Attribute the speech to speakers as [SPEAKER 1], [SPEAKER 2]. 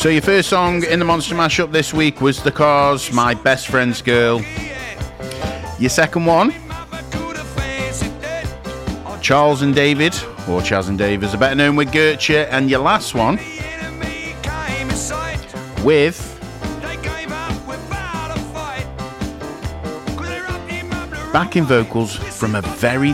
[SPEAKER 1] So your first song in the Monster Mashup this week was The Cars, My Best Friend's Girl. Your second one, Charles and David, or Chaz and Davis, are better known with Gertrude. And your last one, with backing vocals from a very